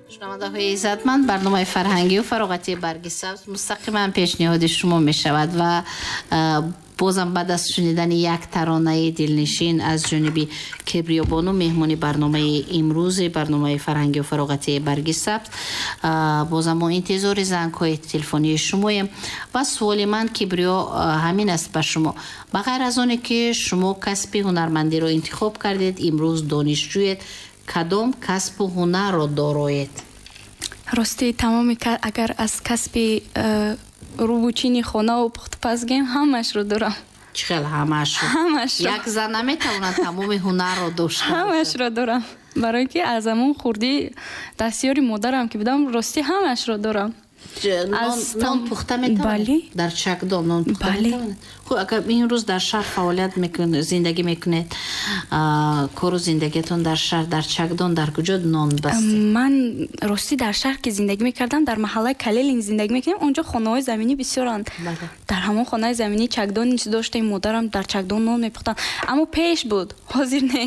шунавандаҳои иззатманд, барномаи фарҳангию фароғати барги сабз мустақиман пешниҳоди шумо мешавад ва бозам баъд аз шунидани як таронаи дилнишин аз ҷониби Кибриёбону меҳмони барномаи имрӯзи барномаи фарҳангию фароғати барги сабз, бозам мо интизори зангҳои телефонии шумоем ва суоли ман Кибриё ҳамин аст ба шумо. ба ғайр аз оне ки шумо касби ҳунармандиро интихоб кардед, имрӯз донишҷӯед, кадом касбу ҳунарро дороед? рости тамоми агар аз касби рӯбучини хонаву пухтупазгем ҳамашро дорам. чӣ хел ҳамашро? Як зан наметавонад тамоми ҳунарро дошта бошад. ҳамашро дорам, барои ки аз ҳамон хурдӣ дастёри модарам ки будам, рости ҳамашро дорам. нон пухта метавонед? дар чакдон нон пухта метавонед? хуб, агар имрӯз дар шаҳр фаъолият мекунед, зиндагӣ мекунед, кору зиндагиятон дар шаҳр, дар чакдон дар куҷо нон бастед? ман рости дар шаҳр ки зиндагӣ мекардам, дар маҳаллаи Калелин зиндагӣ мекардам, онҷо хонаҳои заминӣ бисёранд. дар ҳамон хонаи заминӣ чакдон доштем, модарам дар чакдон нон мепухтанд, аммо пеш буд, ҳозир не.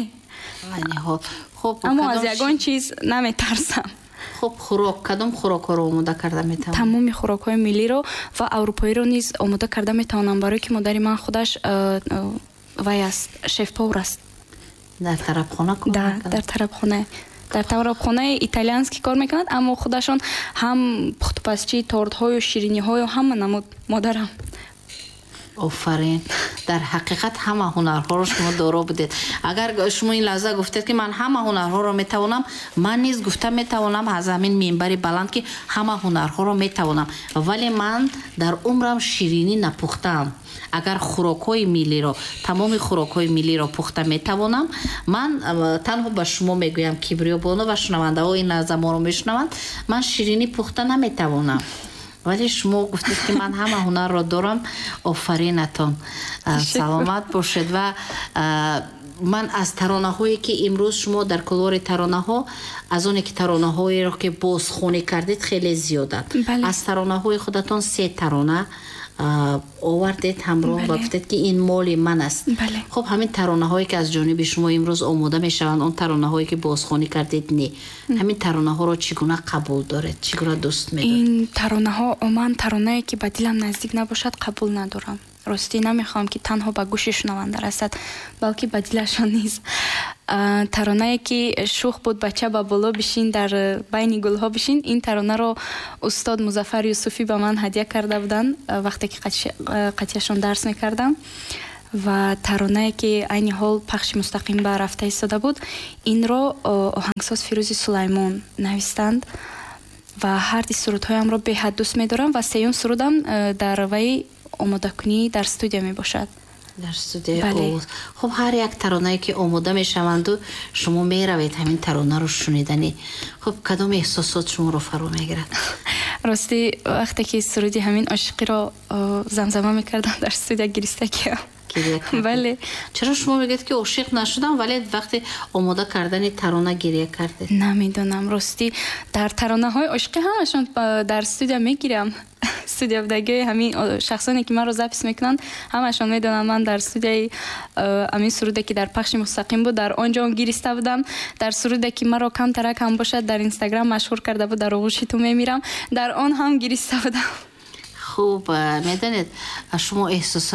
аммо аз ягон чиз наметарсам. хуб, хӯрок, кадом хӯрокҳоро омода карда метавонам? тамоми хӯрокҳои миллиро ва аврупоиро низ омода карда метавонам, барое ки модари ман худаш вай аст, шеф-повар аст. дар тарабхона кор мекунад? дар тарабхонаи италиянский кор мекунад, аммо худашон ҳам пухтупазчӣ, тортҳою шириниҳою ҳама намуд модарам. офарин, дар ҳақиқат ҳама ҳунарҳоро шумо доро будед. агар шумо ин лаҳза гуфтед ки ман ҳама ҳунарҳоро метавонам, ман низ гуфта метавонам аз ҳамин минбари баланд ки ҳама ҳунарҳоро метавонам, вале ман дар умрам ширинӣ напухтаам. агар хӯрокҳои миллиро, тамоми хӯрокҳои миллиро пухта метавонам, ман танҳо ба шумо мегӯям, Кибриёбону ва шунавандаҳо ин лаҳза моро мешунаванд, ман ширинӣ пухта наметавонам, вале шумо гуфтед ки ман ҳама ҳунарро дорам. офаринатон, саломат бошед. ва ман аз таронаҳое ки имрӯз шумо дар кулори таронаҳо, аз оне ки таронаҳоеро ки бозхонӣ кардед хеле зиёданд. аз таронаҳои худатон 3 тарона овардед ҳамроҳ ва гуфтед ки ин моли ман аст. хуб, ҳамин таронаҳое ки аз ҷониби шумо имрӯз омода мешаванд, он таронаҳое ки бозхонӣ кардед, не, ҳамин таронаҳоро чӣ гуна қабул доред, чӣ гуна дӯст медоред? ин таронаҳо, ман таронае ки ба дилам наздик набошад қабул надорам. рости намехоҳам ки танҳо ба гӯши шунаванда расад, балки ба дилашон низ. таронае ки шух буд, бача ба боло бишин, дар байни гулҳо бишин, ин таронаро устод Музаффар Юсуфӣ ба ман ҳадия карда буданд вақте ки қатъияшон дарс мекардам. ва таронае ки айни ҳол пахши мустақим ба рафта истода буд, инро оҳангсоз Фирӯзи Сулаймон навистанд ва ҳарди сурудҳоямро беҳад дӯст медорам ва сеюм сурудам дар вай омодакунӣ дар студия мебошад. дар студия. хуб, ҳар як таронае ки омода мешаванду шумо меравед ҳамин таронаро шуниданӣ, хуб, кадом эҳсосот шуморо фаро мегирад? рости вақте ки суруди ҳамин ошиқиро замзама мекардам дар студия гиристакия. бале. чаро шумо мегӯед ки ошиқ нашудам, вале вақте омода кардани тарона гирия кардед? намедонам, рости дар таронаҳои ошиқӣ ҳамашон дар студия мегирам. студия будагии ҳамин шахсоне ки маро запис мекунанд, ҳамашон медонанд ман дар студияи ҳамин суруде ки дар пахши мустақим буд, дар он ҷо гириста будам. дар суруде ки маро камтарак ҳам бошад дар Инстаграм машҳур карда буд, дар оғӯши ту мемирам, дар он ҳам гириста будам. хуб, медонед, шумо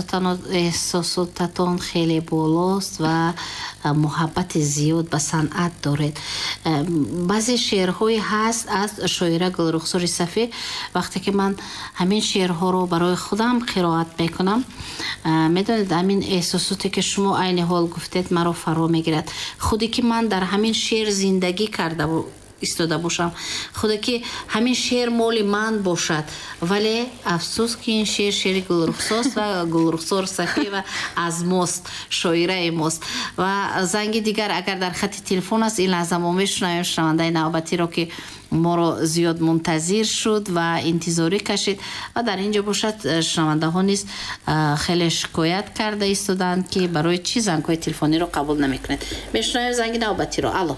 эҳсосотатон хеле болост ва муҳаббати зиёд ба санъат доред. баъзе шеърҳое ҳаст аз шоира Гулрухсори Сафӣ. вақте ки ман ҳамин шеърҳоро барои худам қироат мекунам, медонед, ҳамин эҳсосоте ки шумо айни ҳол гуфтед маро фаро мегирад. худе ки ман дар ҳамин шеър зиндагӣ карда истода бошам, худе ки ҳамин шеър моли ман бошад, вале афсӯс ки ин шеър шеъри Гулрухсост ва Гулрухсор Сафӣ ва аз мост, шоираи мост. ва занги дигар агар дар хати телефон аст, ин лаҳза мо мешунавем шунавандаи навбатиро ки моро зиёд мунтазир шуд ва интизорӣ кашид, ва дар ин ҷо бошад шунавандаҳо низ хеле шикоят карда истоданд ки барои чӣ зангҳои телефониро қабул намекунед. мешунавем занги навбатиро. алло.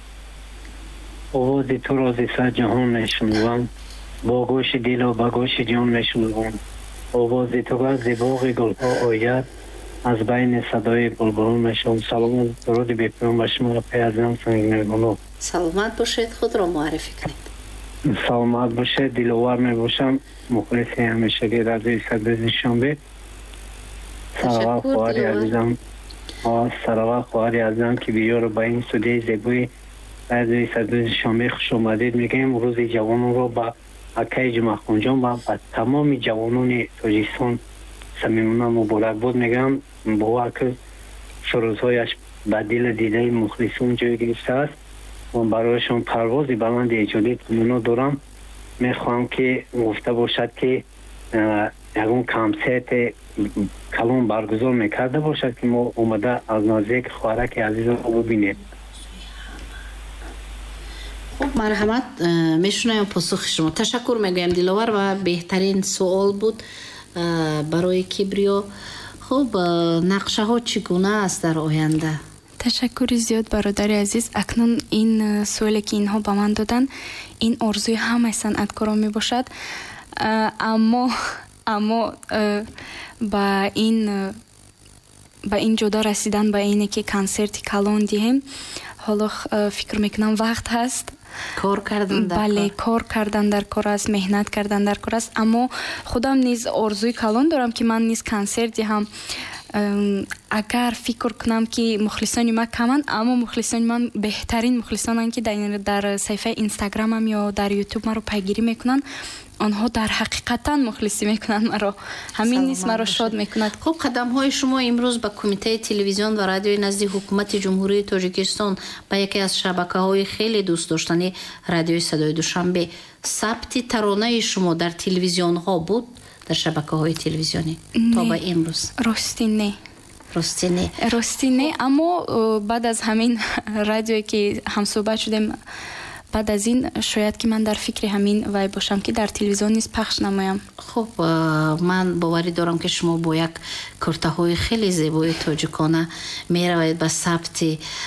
овози туро зи сар ҷаҳон мешунувам, бо гӯши дилу ба гӯши ҷон мешунувам. овози ту зи боғи гулҳо ояд, аз байни садои булбулон мешунавам. салому дуруди бепоён ба шумо пай азизам Сангинагоно. саломат бошед, худро муаррифӣ кунед. саломат бошед. Диловар мебошам. мухлиси ҳамешагӣ радиои Садои Шанбе. Сарават хоҳари азизам. Сарават хоҳари азизам ки биёро ба ин студияи зебои радиои Садои Шанбе хуш омадед мегӯем. рӯзи ҷавононро ба акаи Ҷумъахонҷон ва ба тамоми ҷавонони Тоҷикистон самимона муборакбод мегӯям. бовар ки сурӯзҳояш ба дили дидаи мухлисон ҷой гирифтааст. ман барояшон парвози баланди эҷодӣ тамоно дорам. мехоҳам ки гуфта бошад ки ягон консерти калон баргузор мекарда бошад ки мо омада аз наздик хоҳараки азизро бибинем. خب مرحمت میشونم پاسخ شما. تشکر میگویم دلوار و بهترین سوال بود برای کبریو. خب نقشه ها چگونه است در آینده؟ تشکر زیاد برادر عزیز. اکنون این سوالی که اینها به من دادن این آرزوی همه صنعتکاران می باشد، اما با این جدا رسیدن به اینه که کنسرت کلان دیم، حالا فکر میکنم وقت هست. کار کردن در بله، کار کردن در کار است، مهنت کردن در کار است. اما خودم نیز آرزوی کلان دارم که من نیز کنسرتی هم اگر فکر کنم که مخلصان من کمند، اما مخلصان من بهترین مخلصانند که در صفحه اینستاگرامم یا در یوتیوب مرا پیگیری میکنن، آنها در حقیقتا مخلصی میکنند مرا. همین نیست مرا شاد میکند. خب قدم های شما امروز با کمیته تلویزیون و رادیوی نزد حکومت جمهوری تاجیکستان با یکی از شبکه‌های خیلی دوست داشتنی رادیوی صدای دوشنبه، ثبت ترانه شما در تلویزیون ها بود، در شبکه‌های تلویزیونی تا به امروز؟ راستی نه، اما بعد از همین رادیویی که هم صحبت شدیم، بعد از این شاید که من در فکر همین وای باشم که در تلویزیون نیز پخش نمایم. خب من باوری دارم که شما با یک کرته‌های خیلی زیبای تاجیکانه میروید به ثبت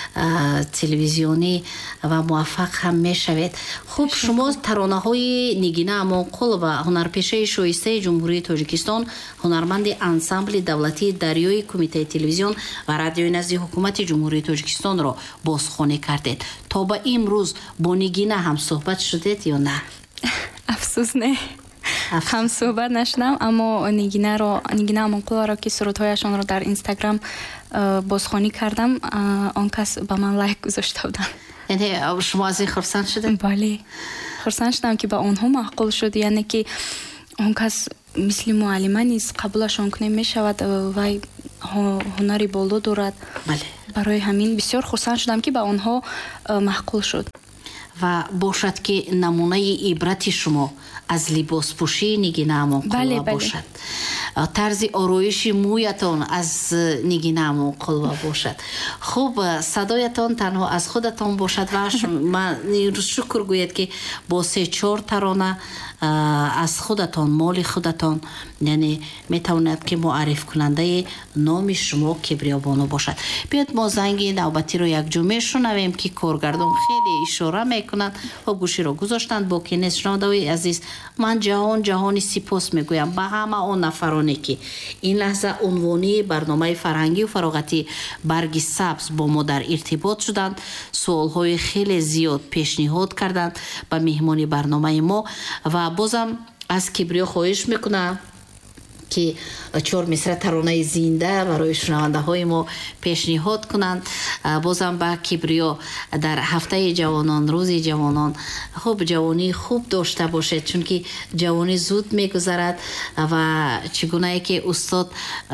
تلویزیونی و موفق هم میشوید. خب شما ترانه‌های نگینه منقول و هنرپیشه شایسته جمهوری تاجیکستان، هنرمند انسامبل دولتی دریای کمیته تلویزیون و رادیوی نزد حکومت جمهوری تاجیکستان را بازخوانی کردید. تا به امروز با نگینه هم صحبت شدید یا نه؟ افسوس نه، هم صحبت نشدم، اما نگینه منقول را که سرودهایشان را در اینستاگرام بازخوانی کردم، آن کس به من لایک گذاشته بودن. یعنی شما از این خرسند شدید؟ بله، خرسند شدم که به آنها معقول شد، یعنی که آن کس مثل معلمه نیست، قبولشان کنه می شود و هنری بالا دارد. بله. برای همین بسیار خرسند شدم که به آنها معقول شد. و باشد که نمونه عبرت شما از لباس پوشی نگینه منقول باشد. طرز آرایش مویتان از نگینه منقول باشد. خوب صدایتان تنها از خودتان باشد و من شکر گوید که با 3-4 ترانه از خودتان، مال خودتان، یعنی میتواند که معرف کننده نام شما کبریا بانو باشد. بیاد ما زنگ نوبتی رو یک جمعه شنویم که کارگردان خیلی اشاره میکنند و گوشی رو گذاشتند. با که نیست شنونده‌های عزیز، من جهانی سپاس میگویم به همه آن نفرانی که این لحظه عنوانی برنامه فرهنگی و فراغتی برگ سبز با ما در ارتباط شدند، سوالهای خیلی زیاد پیشنهاد کردند به مهمانی برنامه ما و بازم از کبریا خواهش میکنم که 4 مصرع ترانه زنده برای شنونده های ما پیشنهاد کنند. بازم با کبریا در هفته جوانان، روز جوانان، خوب جوانی خوب داشته باشید، چون که جوانی زود میگذرد و چگونه که استاد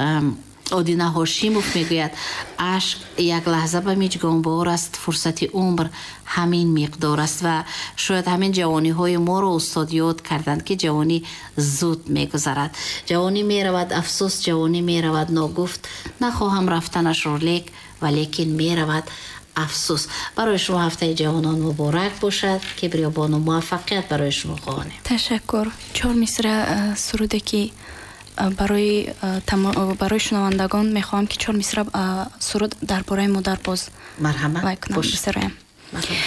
آدینه هاشیموف میگوید عشق یک لحظه به میجگانبار است، فرصت عمر همین مقدار است و شاید همین جوانی های ما رو استاد یاد کردند که جوانی زود میگذرد. جوانی میرود افسوس، جوانی میرود ناگفت، نخواهم رفتنش رو ولیکن میرود افسوس. برای شما هفته جوانان مبارک باشد. کبریا بانو موفقیت برای شما خواهانیم. تشکر. 4 مصرع سروده که برای شنوندگان میخواهم که 4 مصرع سرود درباره مادر باز مرحبا بسرایم.